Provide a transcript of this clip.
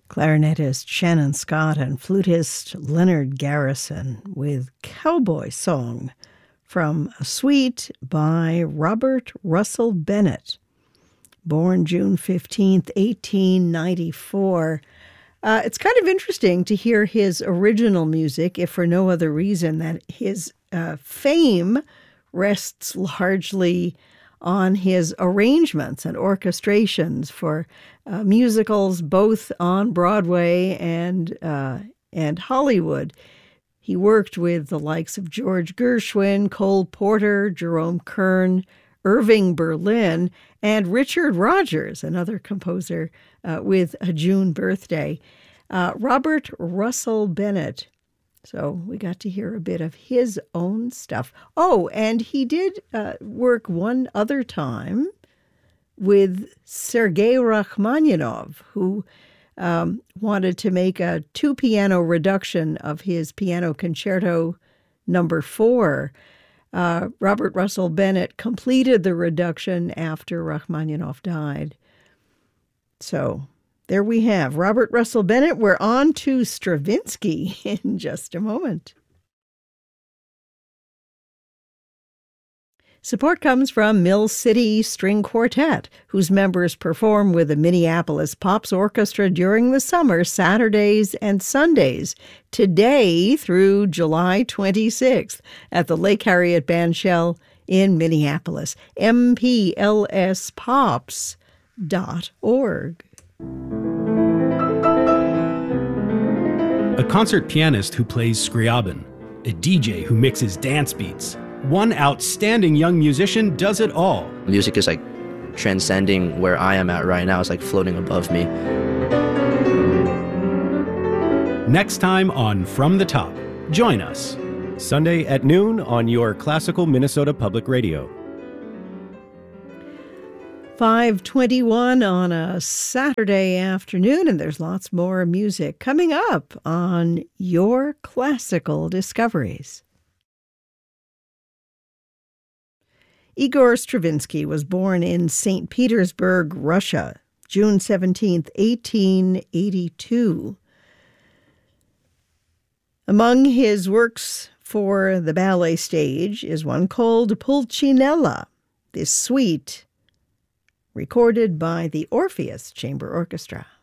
clarinetist Shannon Scott and flutist Leonard Garrison with Cowboy Song from a suite by Robert Russell Bennett, born June 15th, 1894. It's kind of interesting to hear his original music, if for no other reason that his fame rests largely on his arrangements and orchestrations for musicals both on Broadway and Hollywood. He worked with the likes of George Gershwin, Cole Porter, Jerome Kern, Irving Berlin, and Richard Rodgers, another composer with a June birthday. Robert Russell Bennett. So we got to hear a bit of his own stuff. Oh, and he did work one other time with Sergei Rachmaninoff, who wanted to make a two-piano reduction of his Piano Concerto No. 4. Robert Russell Bennett completed the reduction after Rachmaninoff died. So there we have Robert Russell Bennett. We're on to Stravinsky in just a moment. Support comes from Mill City String Quartet, whose members perform with the Minneapolis Pops Orchestra during the summer, Saturdays and Sundays, today through July 26th at the Lake Harriet Bandshell in Minneapolis. mplspops.org. A concert pianist who plays Scriabin, a DJ who mixes dance beats. One outstanding young musician does it all. Music is like transcending where I am at right now. It's like floating above me. Next time on From the Top, join us. Sunday at noon on your classical Minnesota Public Radio. 5:21 on a Saturday afternoon, and there's lots more music coming up on Your Classical Discoveries. Igor Stravinsky was born in St. Petersburg, Russia, June 17th, 1882. Among his works for the ballet stage is one called Pulcinella, this suite recorded by the Orpheus Chamber Orchestra.